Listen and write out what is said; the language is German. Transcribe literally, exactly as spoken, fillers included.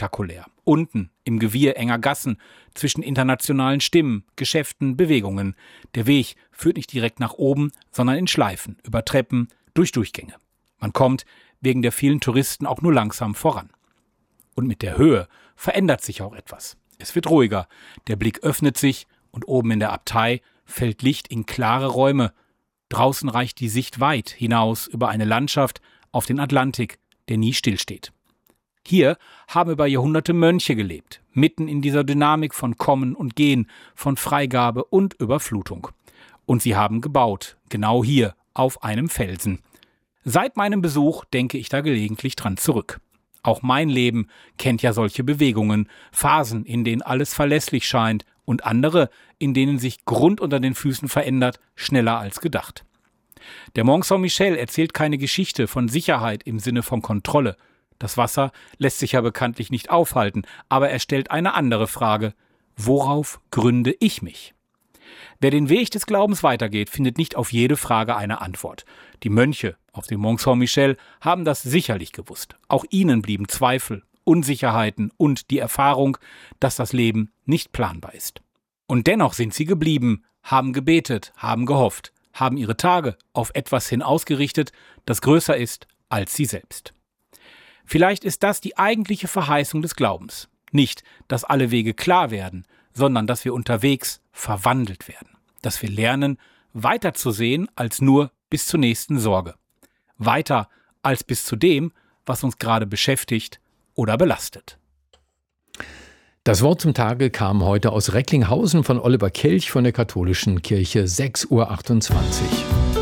unspektakulär. Unten, im Gewirr enger Gassen, zwischen internationalen Stimmen, Geschäften, Bewegungen. Der Weg führt nicht direkt nach oben, sondern in Schleifen, über Treppen, durch Durchgänge. Man kommt wegen der vielen Touristen auch nur langsam voran. Und mit der Höhe verändert sich auch etwas. Es wird ruhiger, der Blick öffnet sich und oben in der Abtei fällt Licht in klare Räume. Draußen reicht die Sicht weit hinaus über eine Landschaft auf den Atlantik, der nie stillsteht. Hier haben über Jahrhunderte Mönche gelebt, mitten in dieser Dynamik von Kommen und Gehen, von Freigabe und Überflutung. Und sie haben gebaut, genau hier, auf einem Felsen. Seit meinem Besuch denke ich da gelegentlich dran zurück. Auch mein Leben kennt ja solche Bewegungen, Phasen, in denen alles verlässlich scheint und andere, in denen sich Grund unter den Füßen verändert, schneller als gedacht. Der Mont Saint-Michel erzählt keine Geschichte von Sicherheit im Sinne von Kontrolle. Das Wasser lässt sich ja bekanntlich nicht aufhalten, aber er stellt eine andere Frage. Worauf gründe ich mich? Wer den Weg des Glaubens weitergeht, findet nicht auf jede Frage eine Antwort. Die Mönche auf dem Mont Saint-Michel haben das sicherlich gewusst. Auch ihnen blieben Zweifel, Unsicherheiten und die Erfahrung, dass das Leben nicht planbar ist. Und dennoch sind sie geblieben, haben gebetet, haben gehofft, haben ihre Tage auf etwas hin ausgerichtet, das größer ist als sie selbst. Vielleicht ist das die eigentliche Verheißung des Glaubens. Nicht, dass alle Wege klar werden, sondern dass wir unterwegs verwandelt werden. Dass wir lernen, weiterzusehen als nur bis zur nächsten Sorge. Weiter als bis zu dem, was uns gerade beschäftigt oder belastet. Das Wort zum Tage kam heute aus Recklinghausen von Oliver Kelch von der Katholischen Kirche, sechs Uhr achtundzwanzig.